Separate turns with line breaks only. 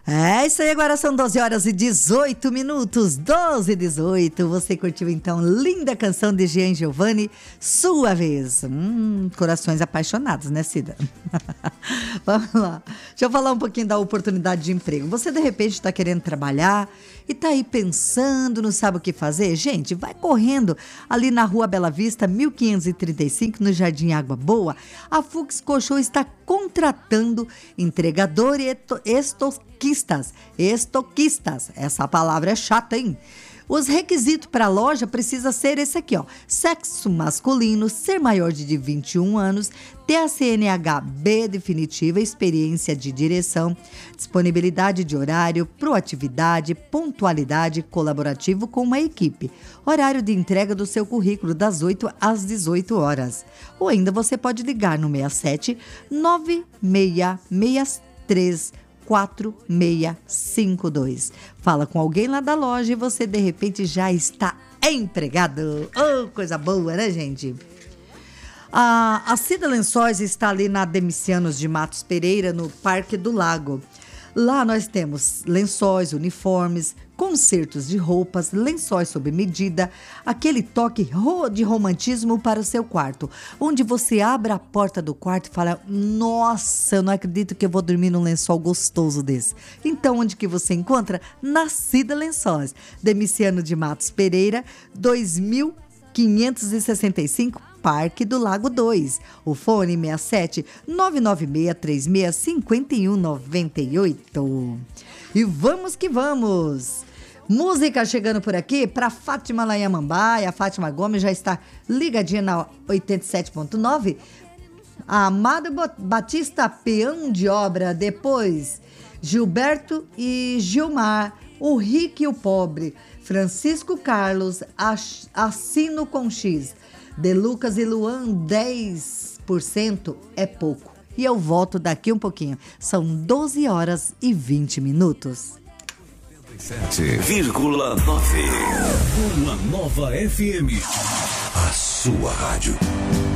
É isso aí, agora são 12 horas e 18 minutos, 12 e 18. Você curtiu então linda canção de Jean Giovanni, Sua Vez. Corações apaixonados, né, Cida? Vamos lá. Deixa eu falar um pouquinho da oportunidade de emprego. Você de repente está querendo trabalhar e tá aí pensando, não sabe o que fazer? Gente, vai correndo ali na Rua Bela Vista, 1535, no Jardim Água Boa. A Fux Cochou está contratando entregador e estoquistas. Essa palavra é chata, hein? Os requisitos para a loja precisa ser esse aqui, ó. Sexo masculino, ser maior de 21 anos, ter a CNH B definitiva, experiência de direção, disponibilidade de horário, proatividade, pontualidade, colaborativo com uma equipe. Horário de entrega do seu currículo das 8 às 18 horas. Ou ainda você pode ligar no 67 9663 4652. Fala com alguém lá da loja e você de repente já está empregado. Oh, coisa boa, né, gente? A Cida Lençóis está ali na Demicianos de Matos Pereira, no Parque do Lago. Lá nós temos lençóis, uniformes, consertos de roupas, lençóis sob medida, aquele toque de romantismo para o seu quarto, onde você abre a porta do quarto e fala: nossa, eu não acredito que eu vou dormir num lençol gostoso desse. Então, onde que você encontra? Na Cida Lençóis, Demiciano de Matos Pereira, 2565, Parque do Lago 2. O fone 67 99636 5198. E vamos que vamos! Música chegando por aqui para Fátima Layamambá, e a Fátima Gomes já está ligadinha na 87.9. A Amado Batista, peão de obra. Depois Gilberto e Gilmar, o rico e o pobre. Francisco Carlos, assino com X. De Lucas e Luan, 10% é pouco. E eu volto daqui um pouquinho. São 12 horas e 20 minutos.
7,9. Uma nova FM. A sua rádio.